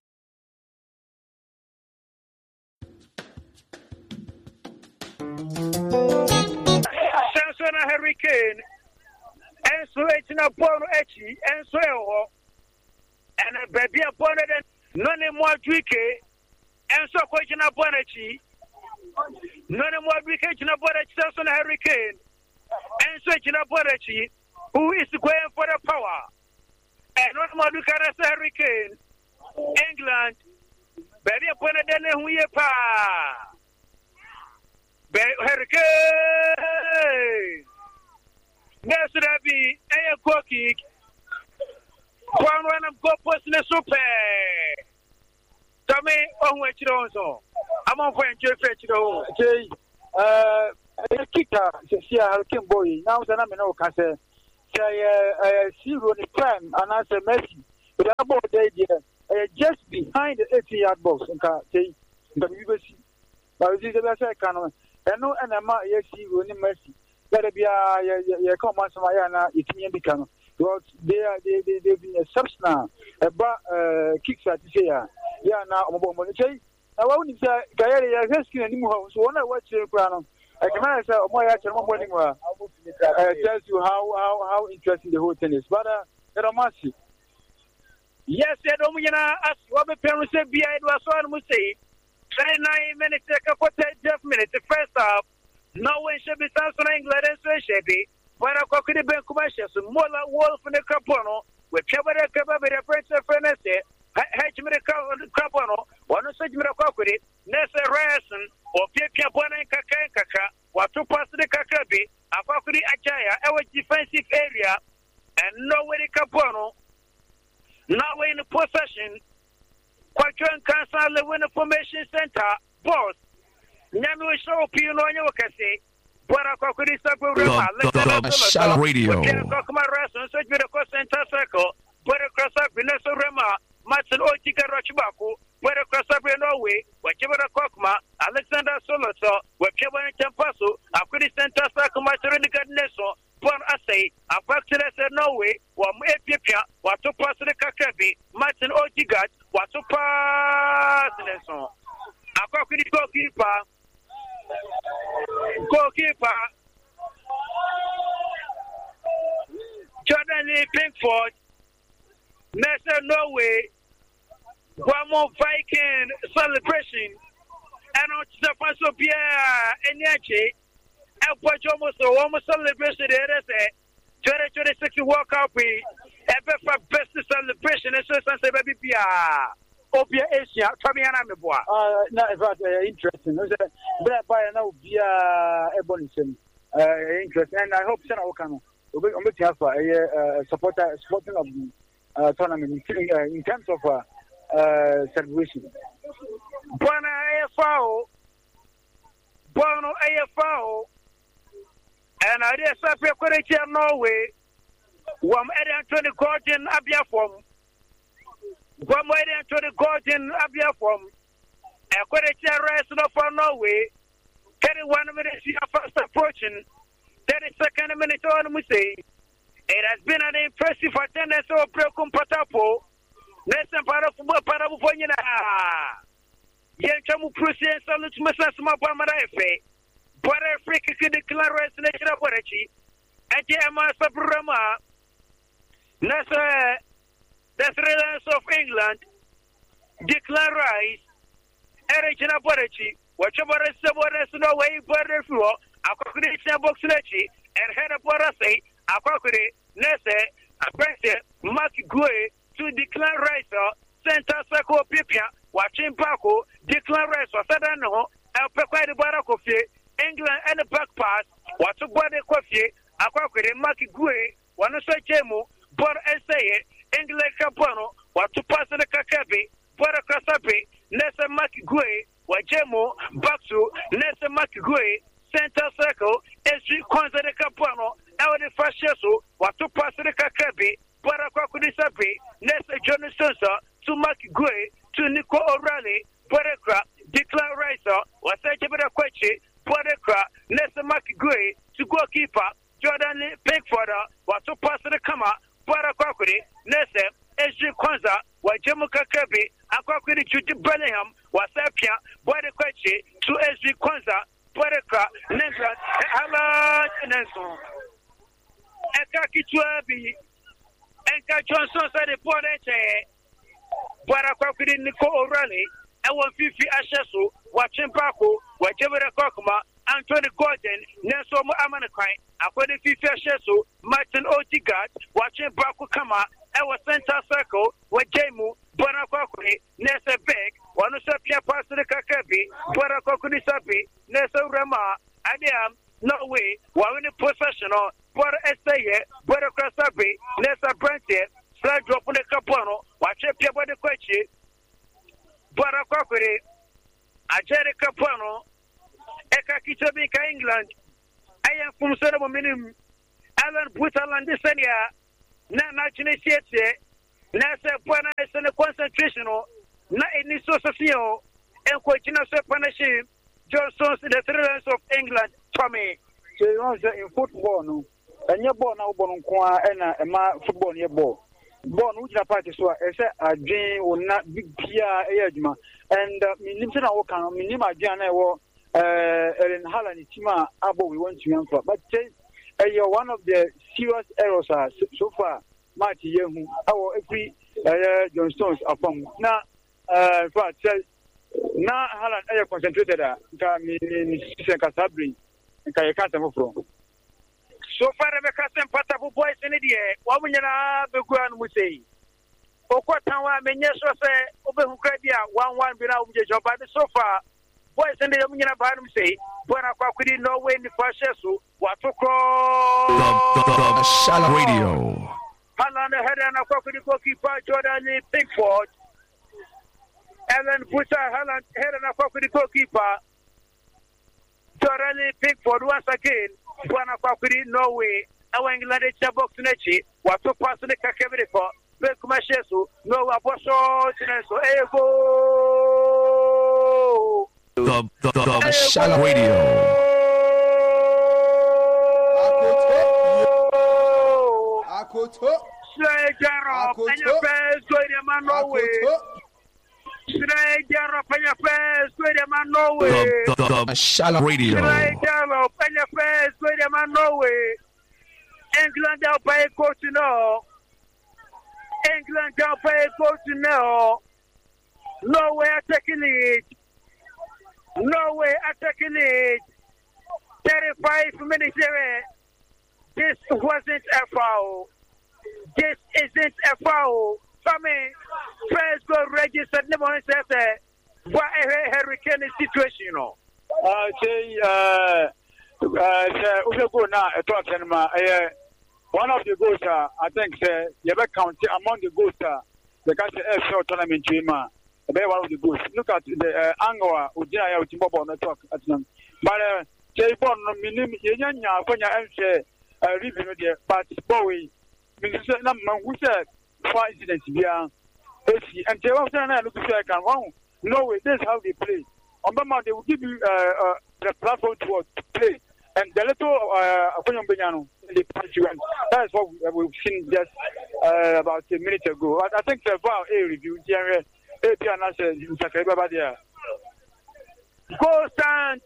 I: Samson Hurricane, and so Echina Bono Echi, and so and a baby appointed none more tricky, and so question of Bonachi. None more wicked of Bonachi, Samson Hurricane, and such in a Bonachi, who is going for the power. And not more wicked as Hurricane, England, baby appointed then who ye pa. Hurricane, there should be a cookie. One run of go post in the super. Come on, what you don't. I'm on point to fetch it all.
B: Uh, Kita, see, I can boy. Now, the name of Cassa, say, zero in prime, and answer Messi. But about the idea, just behind the eighty yard box, and say, the U S C. But this is the best I can. And no, and I'm not yet see running Messi. Better be a common Samayana, it can become. Because they are, they, they, they've been a substance about kicks at the year. Yeah, now, I'm going to say. I want to say, Gayari, I rescue any more. So when I watch your crown, I can say, oh, my actual morning, tells you how, how, how interesting the whole thing is. But, uh, there are massive.
I: Yes, I don't mean ask what the parents said behind was one would say. twenty-nine minutes, a quarter, half minutes, the first half. No one should be Samson England and so should be. When I could have been commercial, so more like Wolf in the Capono, with Cabra Cabra, the Prince of Fenesse. Hedge me the Capono, one such Miracoquity, Nessa Rason, or Pia Bona and Kaka, what two parts of the Kakabi, a Fakuri Achaya, our defensive area, and nowhere the Capono, nowhere in the possession, Quatron Council, the Winner Formation Center, boss, Namu show Pino on your cassette.
E: The Shallow Radio.
I: Where across up Vanessa Rema, Martin Otika Rochibaku, where across up in Norway, where Kibera Kokma, Alexander Soloso, where Kevin Tempaso, a pretty center Sakumatorinica Neso, Bon Assay, a factor as Norway, or Epia, what to pass the Kakabi, Martin Otigat, what to pass Neso. A cockity goalkeeper, goalkeeper, Jordan Lee Pinkford. Nessa Norway, one more Viking celebration, and on the first of Pierre and Yachi, and what almost a warm celebration there is a twenty twenty-six World Cup, ever for best celebration, and so some say, baby, Pia, Opia Asia, Fabiana Mebois.
B: Uh, not about interesting. But by now, Pia Ebonison, interesting, and I hope Sana Okano will be on the alpha, a supporter, supporting of the. Uh, tournament in, uh, in terms of uh, uh, celebration.
I: Bona A F O, Bono A F O, and I guess I feel quite a Norway. One Eddie Anthony Gordon Abiafom, one Eddie Anthony Gordon Abiafom, and quite a rest for Norway. thirty-one minutes fast approaching, thirty-second minute on we say. It has been an impressive attendance of Precum Patapo. Nessun Parafuba Parabufonina. Yankamu Prussian Salute Messasma Pamarafe. Butter Freak declares Nation of Borachi. And Yama Sabrama. Nessa, the Thrillers of England. Declares Ericina Borachi. Whichever is the Boras no way, Butter Floor. A box and head of Borase. Akokure, Nese, Apprentice, Mark Gui, to declare Riser, Center Circle Pipia, watching Paco, declare Riser, Sadano, El Pepe de Barakofi, England and the back pass, what to body coffee, Akokure, Mark Gui, one of Sajemu, Bor Essay, England Campano, what to pass the Kakabi, Bora Kasapi, Nese Mark Gui, Wajemu, Baksu, Nese Mark Gui, Center Circle, S G Kwanza de Campano, El de Fasceso, what to pass the Kakabi, Barakwakunisabi, Nessa Johnny Sensor, to Mark Gray, to Nico O'Reilly, Borekra, Declan Riser, was Sajabada Kwachi, Borekra, Nessa Mark Gray, to goalkeeper, Jordan Pinkford, what to pass the Kama, Barakwakuni, Nessa, S G Kwanza, what Jemu Kakabi, Akwakuni to Bellingham, was Sapia, Borekwachi, to S G Kwanza, Borekra, Nessa, Hala Nelson. Eka Kitwabi, Eka Johnson said the poor Barakwakuni Nico O'Reilly, and one fifty Ashesu, watching Paco, whichever the Kokma, Anthony Gordon, Nelson Amanakai, according to fifty Ashesu, Martin Otigard, watching Paco Kama, and was Center Circle, where Jemu, Barakwakuni, Nessa Beck, one of Sapia Pastor Kakabi, Barakwakuni Sapi, Nessa Rama, Adiam. No way, while in the professional, but Essaye, but a Crossabi, Nessa Branty, slide drop on the Capono, watch up your body question. Bora Kokuri, Ajerica Pano, Eka Kitabika, England. I am from Senable Minim, Alan Putaland, Desenia, Nana Chinesiete, Nasa Pana is in a concentration, not in Sosio, and Quachina Panashi, Johnson's in the thrillers of England, Tommy.
B: So you know, in football, no, and your ball now, Bonqua, and a football near ball. Born which a party so I said a dream will not be Pia Ejma and Minimson Okan, Minima Jana or Ellen Hallan Tima Abo we want to young for. But you're one of the serious errors so far. Marty Young, our every John Stones upon now. Uh, but now Hallan air concentrated at Sabri and Kayakata from.
I: So far, the custom Patabu boys in the air. What we are the grand we say. Okwatawa, Menyeswa say, Obehukadia, one one without the job. But so far, boys in the Yamina Badum say, Buanakwakudi, no way in the first year. What to call
E: Shallow Radio.
I: Halan head and a cockedy goalkeeper, Jordan Pickford. Ellen Pusa, Halan head and a cockedy goalkeeper. Jordan Pickford once again. Buana Kwakuri, Norway, our England box Nechi, what to pass in the Kakaviri for Bekumashesu, no Apostle, so Ego.
E: The, the, the, the Shallow Radio.
H: Akoto.
I: Say Jaro, and your face, go to man Norway. Say Jaro, and your face, go to man Norway.
E: The, the, the Shallow Radio.
I: Say Jaro, and your face, go to man Norway. England down by a coach to know. England down by a coach to know. Norway attacking it. Norway attacking it. thirty-five minutes away. This wasn't a foul. This isn't a foul. Tommy, first goal registered. Never said what a hurricane situation, you know.
B: Uh, say, uh, uh, go now, a talk and my, one of the goals, uh, I think, say, you ever count among the goals, uh, the country F short tournament, Chima, one of the goals. Look at the uh, Angora, Ujaya, Timbo on the talk at them. But, uh, say, born, minim, Yanya, Konya, and say, uh, review there, but Bowie, Minister Namman, who said, four incidents here, and they were saying, look at I can no way, this is how they play. On the they will give you uh, uh, the platform to play. And the little uh, they punch you. And that's what we've seen just uh, about a minute ago. I, I think the V A R A review, A P and I said, there.
I: Go stand,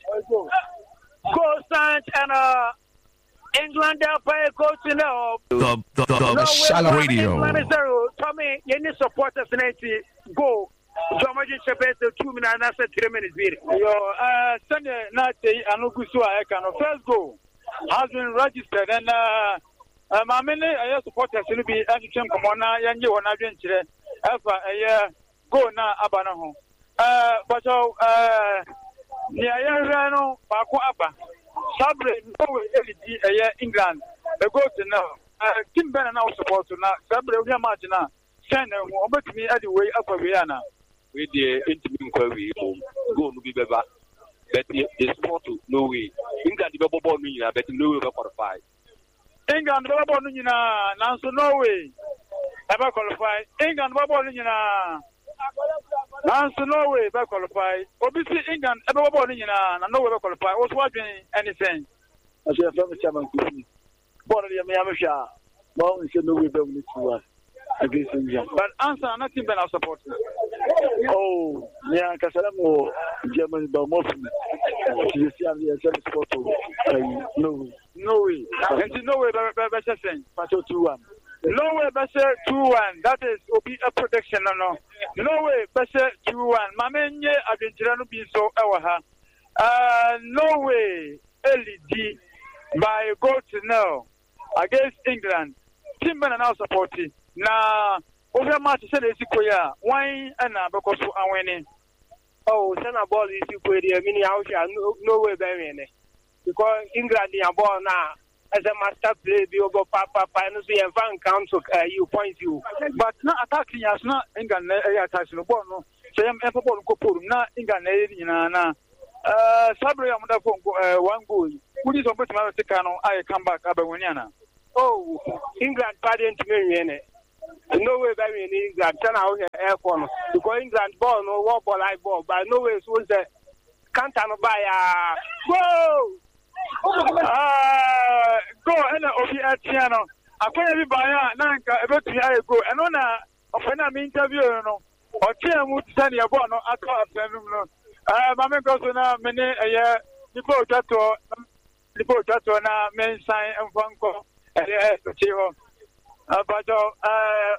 I: go stand, and uh, England down by a coach in the
E: the the, the, the Shallow Radio.
I: Tommy, you need supporters in eighty. Go. So much is the two minutes and after three minutes.
B: Yo, uh, Sunday night, Anugusu, I can first go has been registered, and uh, uh, my many uh, supporters will be at the come on now, and you want to venture ever a year go now, Abanaho. Uh, but uh, near Rano, Baku Abba, Sabre, a year England, the go to now. Uh, Tim Ben now support to now, Sabre, we are marching now. Send them over to me at the way up of Vienna. With the intimate inquiry, go to be better. But the sport to no way. England, the bubble ball, but no way qualify. England, the bubble, now, so no way. Ever qualify. England, bubble, now, so no way, ever qualify. Obviously, England, ever bubble, and no way qualify. Was watching anything. I say, I'm a chairman. Born in the Yamisha. Well, we should know we don't need to us. Against India. But answer nothing but our support. Oh, yeah, Casalamo, German, but most of them. You see, I'm the support. No, no way. And no way, better saying, but two one. No way, better two one. That is, will be a protection, no, no. No way, better two one. Mamma, I've been trying to be so our Uh, no way, L E D by go to now against England. Timber and our supporting. Na over match said is Koya, wine and because I'm winning. Oh, send a ball is equal, mini house, no way burying it. Because England are born now as a master play, you go papa, and fan council, you point you. But not attacking us, not England attacking the ball, no. say am papa ko porum na England na nyina na eh sabre am da phone one goal wudi so betima we take no I come back abawani ana
J: oh England pardon to me ne no way by me in England turn out air for because England ball no one ball like ball but no way so the can't no buy ah go ah go and obi atiano akoya bi buy na nka ebetu ya go eno na ofena me interview no o tia mu tani e ball no ato afenum no ah mama go so na me ne eye nipo otato nipo otato na mensan enfanko eh eh chiho abajo eh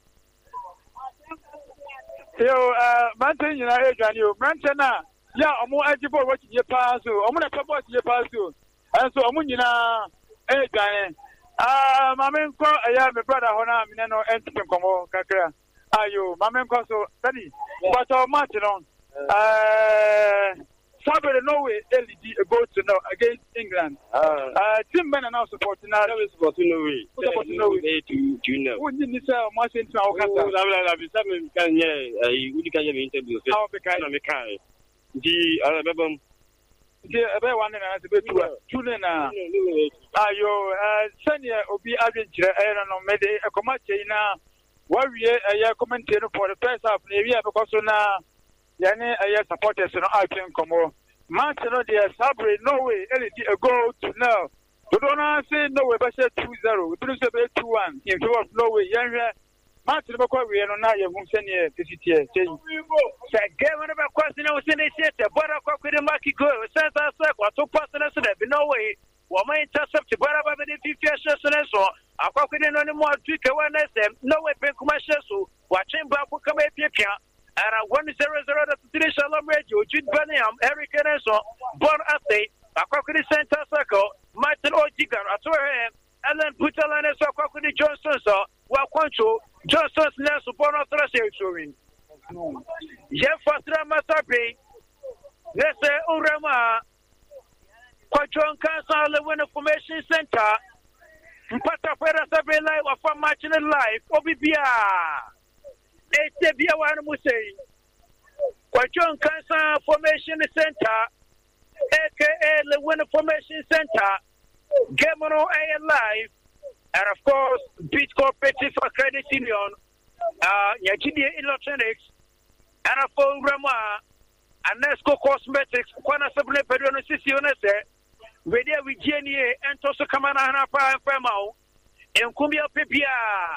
J: yo eh mantin yina edwane o mantin na ya omo ajibo wati ye pa so omo na pebo ye pa so enso omo nyina edwane ah mamenko eya me brother hona me no entipe komo kakra ayo mamenko so tani but o match no eh Saturday Norway L E D go to now against England. Uh, uh team men are now supporting now.
A: That is supporting Norway.
J: Supporting Norway
A: to to know.
J: Who didn't say much into our country?
A: Oh, la la la. Bisa me kan ye. I would can ye interview.
J: How be kind?
A: Na me kan. Di ala bebam.
J: Di ebe one na se be two. Two na. Ayo, uh senior obi adwenkyere eh no me de ekomache na wawie eh commentator for the first half na wi because na yani aye supporters no akin komo match no dey Sabre Norway L E D a goal to now to don't say Norway be say two zero we do say be two one in favor of Norway yanhwe match no ko we no na ye hu se ne fifty say
I: say game no be question no say ne say bora ko ko de mark goal say say say ko to pass na so be Norway wo ma intercept bora ba be fifty shares na so akwa ko de no ni mo tweak we na say Norway be kuma shares so wa chen ba ko kama epia and one zero zero to three Shalom Radio, Jude Birmingham, Eric Enso, Bon Ate, Akokuni Center Circle, Martin Ojigan, Atoe, Ellen Putalan, Akokuni Johnson, Wakoncho, Johnson's Nelson, Bon Authority. Jeff Fastra Masapi, let's say Urama, Quatron Council, the Winner Formation Center, Mpata Fera Sabe Live, or from matching live, Obibia. Ete bia wan musei Kwachon Cancer Formation Center aka the Winner Formation Center Game on Air Live and of course Beach Cooperative Credit Union uh Nyajidi Electronics and of course Rama and Nesco Cosmetics Kwana Sabne Pedro Sisionese Vedia Vigenie and Toso Kamana Hanapa and Femao and Kumbia Pipia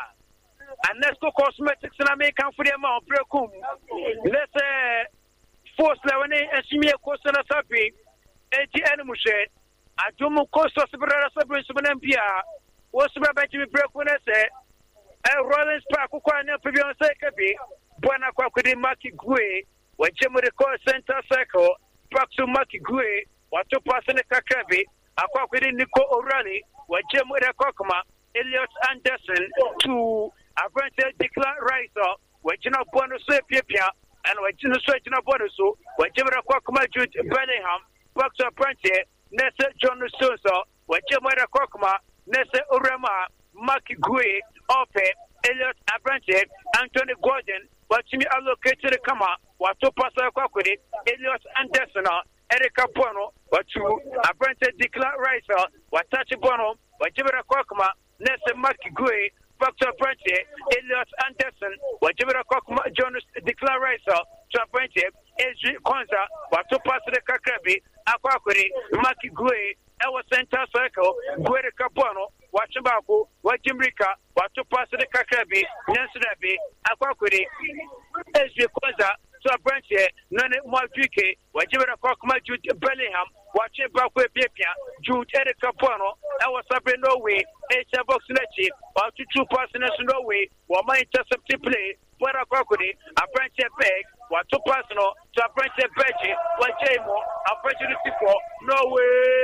I: and Nesco Cosmetics and American for them on Precum. Let's say force Leone and Simia Costa Sapi, eighty animushe, and Jomo Costa Sabra Sabrin Subanempia, was about to be Precunese, and Rollins Park, Ukwana Pavion Sekabi, Buena Quakudi Maki Gui, when Jimmy the Call Center Circle, Paxu Maki Gui, what to pass in the Kakabi, Aquakudi Nico O'Reilly, when Jimmy the Kokoma, Elliot Anderson, to a branch declare riser, which you know bonus pia, and which you know straight in a bonus, when Jimmy Kokoma Jude Bellingham, Boxer Prentice, Nessa John Sosa, when Jimmy Kokoma, Nessa Urema, Maki Gui, Ope, Elliot Abranche, Anthony Gordon, but to me allocated the Kama, what to pass a Kokudi, Elliot Anderson, Erica Bono, but to a branch declare riser, what touch Bono, what Jimmy Kokoma, Nessa Maki Gui, Boxer Prentice, Elliot Anderson, what Jimmy Kokoma, Jonas declare riser, to a branch, Ezri Konza, what to pass the Kakabi, Aquakuri, Maki Gui, our center circle, Guerra Capono, Wachabaku, Wajimrika, what to pass the Kakabi, Nansunabi, Aquakuri, Ezri Konza, to a branch, None Malduke, Wajimra Kokma, Jude Bellingham, watching Bakwe Pipia, Jude Eric Capono, our Sabin Norway, H. Boxlechi, or to two persons in Norway, or my intercepted play, what a crocodile, a branch bag, what two personal, to a branch veggie, what Jamo, a prejudice for Norway.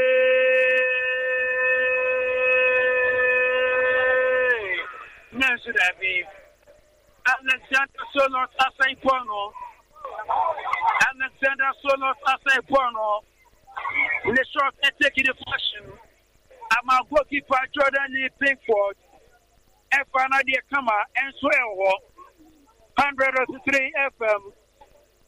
I: Nansunabi, Alexander Solos, Asai Pono. Alexander Solos Asai Pono. In the short executive fashion, I'm a goalkeeper Jordan Lee Pinkford. F Nadia Kama and Swell one hundred three F M.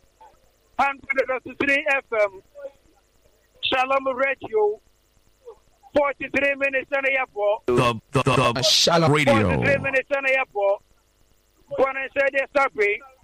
I: one hundred three F M. Shalom Radio. forty-three minutes on the airport.
E: The, the, the, the Shalom Radio.
I: forty-three minutes on the airport. One and said, yes, happy.